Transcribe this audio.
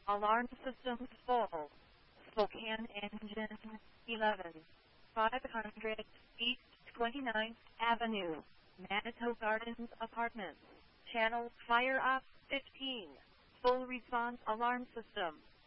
Alarm systems full. Spokane engine 11. 500 East 29th Avenue. Manitou Gardens Apartments. Channel fire up 15. Full response alarm system.